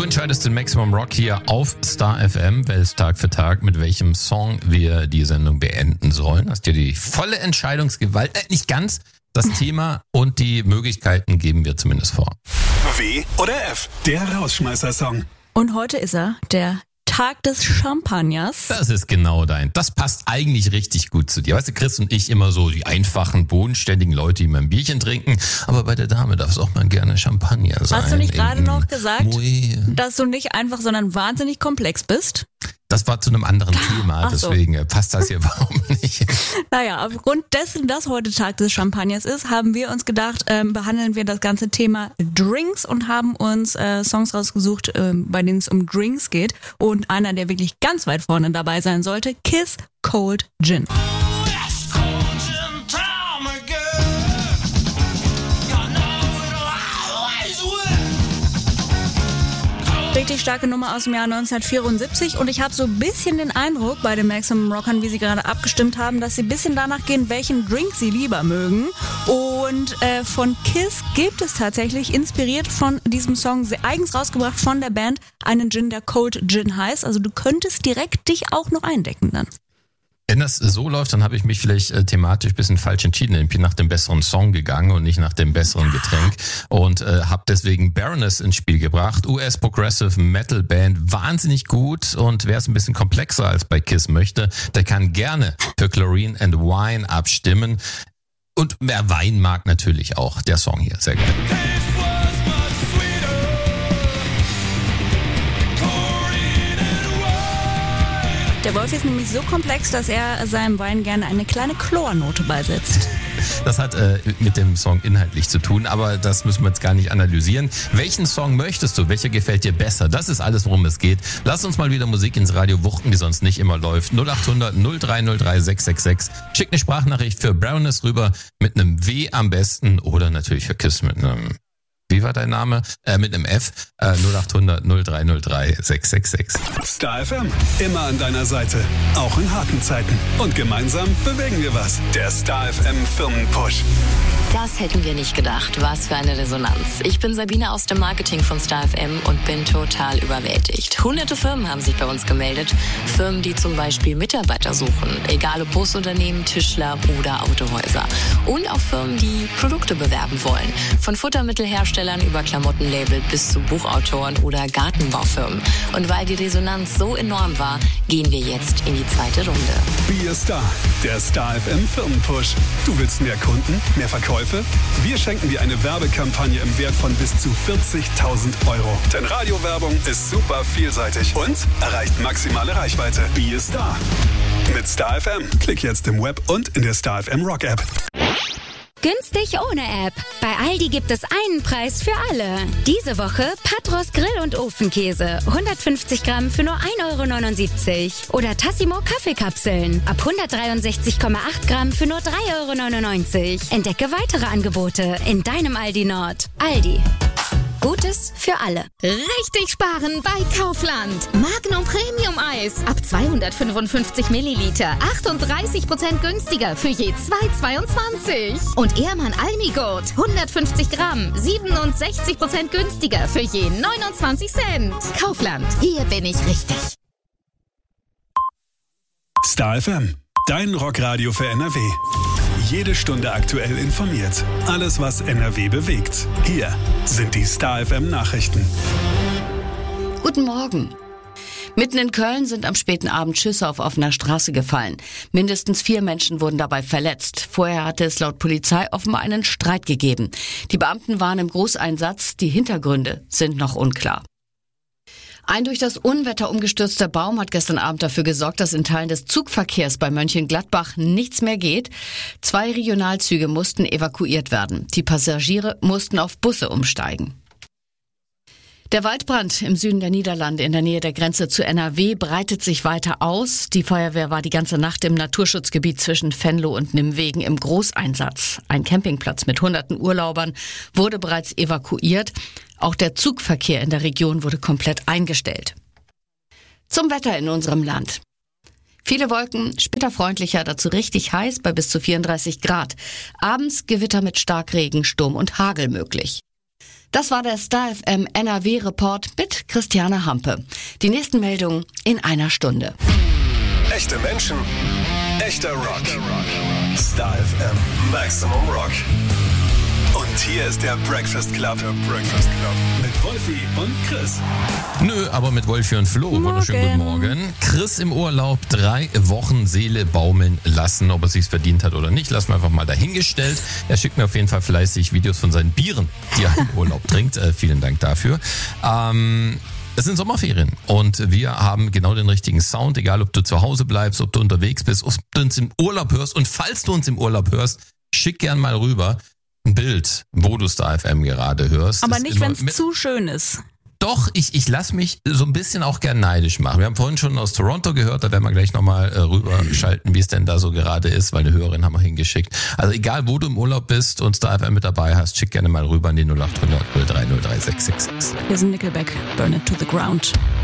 entscheidest den Maximum Rock hier auf Star FM, wählst Tag für Tag, mit welchem Song wir die Sendung beenden sollen. Hast dir die volle Entscheidungsgewalt, nicht ganz, das Thema und die Möglichkeiten geben wir zumindest vor. W oder F, der Rausschmeißer-Song. Und heute ist er, der Tag des Champagners. Das ist genau dein. Das passt eigentlich richtig gut zu dir. Weißt du, Chris und ich immer so die einfachen, bodenständigen Leute, die mal ein Bierchen trinken. Aber bei der Dame darf es auch mal gerne Champagner sein. Hast du nicht gerade noch gesagt, Moe. dass du nicht einfach, sondern wahnsinnig komplex bist? Das war zu einem anderen Thema, so. Deswegen passt das hier überhaupt nicht. Naja, aufgrund dessen, dass heute Tag des Champagners ist, haben wir uns gedacht, behandeln wir das ganze Thema Drinks und haben uns Songs rausgesucht, bei denen es um Drinks geht. Und einer, der wirklich ganz weit vorne dabei sein sollte, Kiss Cold Gin. Richtig starke Nummer aus dem Jahr 1974 und ich habe so ein bisschen den Eindruck bei den Maximum Rockern, wie sie gerade abgestimmt haben, dass sie ein bisschen danach gehen, welchen Drink sie lieber mögen. Und von Kiss gibt es tatsächlich, inspiriert von diesem Song, eigens rausgebracht von der Band, einen Gin, der Cold Gin heißt. Also du könntest direkt dich auch noch eindecken dann. Wenn das so läuft, dann habe ich mich vielleicht thematisch ein bisschen falsch entschieden. Ich bin nach dem besseren Song gegangen und nicht nach dem besseren Getränk und habe deswegen Baroness ins Spiel gebracht. US Progressive Metal Band, wahnsinnig gut, und wer es ein bisschen komplexer als bei Kiss möchte, der kann gerne für Chlorine and Wine abstimmen. Und wer Wein mag, natürlich auch. Der Song hier, sehr geil. Der Wolf ist nämlich so komplex, dass er seinem Wein gerne eine kleine Chlornote beisetzt. Das hat mit dem Song inhaltlich zu tun, aber das müssen wir jetzt gar nicht analysieren. Welchen Song möchtest du? Welcher gefällt dir besser? Das ist alles, worum es geht. Lass uns mal wieder Musik ins Radio wuchten, die sonst nicht immer läuft. 0800 0303 666. Schick eine Sprachnachricht für Baroness rüber mit einem W am besten oder natürlich für Kiss mit einem... Wie war dein Name? Mit einem F. 0800 0303 666. Star FM, immer an deiner Seite. Auch in harten Zeiten. Und gemeinsam bewegen wir was. Der Star FM Firmenpush. Das hätten wir nicht gedacht. Was für eine Resonanz. Ich bin Sabine aus dem Marketing von Star FM und bin total überwältigt. Hunderte Firmen haben sich bei uns gemeldet. Firmen, die zum Beispiel Mitarbeiter suchen. Egal ob Busunternehmen, Tischler oder Autohäuser. Und auch Firmen, die Produkte bewerben wollen. Von Futtermittelherstellern über Klamottenlabel bis zu Buchautoren oder Gartenbaufirmen. Und weil die Resonanz so enorm war, gehen wir jetzt in die zweite Runde. Be a Star, der Star FM Firmenpush. Du willst mehr Kunden, mehr Verkäufe? Wir schenken dir eine Werbekampagne im Wert von bis zu 40.000 Euro. Denn Radiowerbung ist super vielseitig und erreicht maximale Reichweite. Be a Star. Mit Star FM. Klick jetzt im Web und in der Star FM Rock App. Günstig ohne App. Bei Aldi gibt es einen Preis für alle. Diese Woche Patros Grill- und Ofenkäse. 150 Gramm für nur 1,79 €. Oder Tassimo Kaffeekapseln. Ab 163,8 Gramm für nur 3,99 €. Entdecke weitere Angebote in deinem Aldi Nord. Aldi. Gutes für alle. Richtig sparen bei Kaufland. Magnum Premium Eis ab 255 Milliliter. 38% günstiger für je 2,22. Und Ehrmann Almigurt 150 Gramm. 67% günstiger für je 29 Cent. Kaufland. Hier bin ich richtig. Star FM, dein Rockradio für NRW. Jede Stunde aktuell informiert. Alles, was NRW bewegt. Hier sind die Star FM Nachrichten. Guten Morgen. Mitten in Köln sind am späten Abend Schüsse auf offener Straße gefallen. Mindestens 4 Menschen wurden dabei verletzt. Vorher hatte es laut Polizei offenbar einen Streit gegeben. Die Beamten waren im Großeinsatz. Die Hintergründe sind noch unklar. Ein durch das Unwetter umgestürzter Baum hat gestern Abend dafür gesorgt, dass in Teilen des Zugverkehrs bei Mönchengladbach nichts mehr geht. 2 Regionalzüge mussten evakuiert werden. Die Passagiere mussten auf Busse umsteigen. Der Waldbrand im Süden der Niederlande in der Nähe der Grenze zu NRW breitet sich weiter aus. Die Feuerwehr war die ganze Nacht im Naturschutzgebiet zwischen Venlo und Nimwegen im Großeinsatz. Ein Campingplatz mit hunderten Urlaubern wurde bereits evakuiert. Auch der Zugverkehr in der Region wurde komplett eingestellt. Zum Wetter in unserem Land. Viele Wolken, später freundlicher, dazu richtig heiß bei bis zu 34 Grad. Abends Gewitter mit Starkregen, Sturm und Hagel möglich. Das war der Star FM NRW-Report mit Christiane Hampe. Die nächsten Meldungen in einer Stunde. Echte Menschen, echter Rock. Star FM Maximum Rock. Und hier ist der Breakfast Club. Mit Wolfi und Chris. Nö, aber mit Wolfi und Flo. Wunderschönen guten Morgen. Chris im Urlaub, 3 Wochen Seele baumeln lassen. Ob er sich's verdient hat oder nicht, lassen wir einfach mal dahingestellt. Er schickt mir auf jeden Fall fleißig Videos von seinen Bieren, die er im Urlaub trinkt. Vielen Dank dafür. Es sind Sommerferien und wir haben genau den richtigen Sound, egal ob du zu Hause bleibst, ob du unterwegs bist, ob du uns im Urlaub hörst. Und falls du uns im Urlaub hörst, schick gern mal rüber ein Bild, wo du Star FM gerade hörst. Aber nicht, wenn es zu schön ist. Doch, ich lasse mich so ein bisschen auch gern neidisch machen. Wir haben vorhin schon aus Toronto gehört, da werden wir gleich nochmal rüberschalten, wie es denn da so gerade ist, weil eine Hörerin haben wir hingeschickt. Also egal, wo du im Urlaub bist und Star FM mit dabei hast, schick gerne mal rüber an die 0800 030 3666. Wir sind Nickelback, Burn It to the Ground.